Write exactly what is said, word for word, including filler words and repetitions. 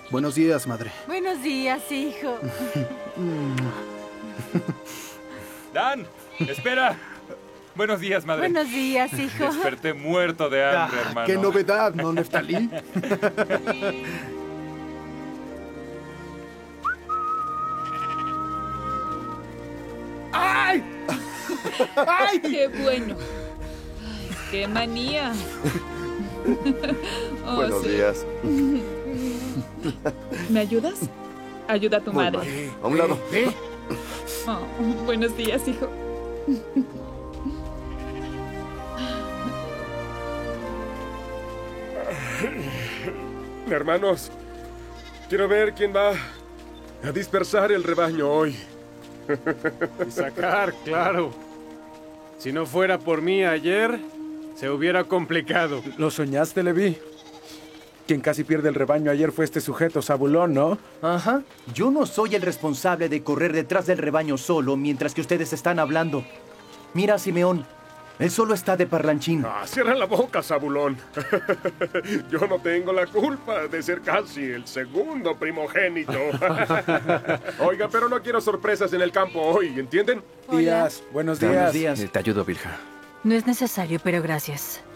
Buenos días, madre. Buenos días, hijo. Dan, espera. Buenos días, madre. Buenos días, hijo. Desperté muerto de hambre, Ah, hermano. ¡Qué novedad, ¿no, Neftalí? ¡Ay! ¡Ay! ¡Qué bueno! Ay, ¡qué manía! Oh, Buenos sí. días. ¿Me ayudas? Ayuda a tu Muy madre. mal. A un lado. ¿Eh? Oh, buenos días, hijo. Hermanos, quiero ver quién va a dispersar el rebaño hoy. Y sacar, claro. Si no fuera por mí ayer, se hubiera complicado. ¿Lo soñaste, Leví? Quien casi pierde el rebaño ayer fue este sujeto, Zabulón, ¿no? Ajá. Yo no soy el responsable de correr detrás del rebaño solo mientras que ustedes están hablando. Mira a Simeón. Él solo está de parlanchín. Ah, cierra la boca, Zabulón. Yo no tengo la culpa de ser casi el segundo primogénito. Oiga, pero no quiero sorpresas en el campo hoy, ¿entienden? Días, buenos días. Buenos días. Te ayudo, Vilja. No es necesario, pero gracias.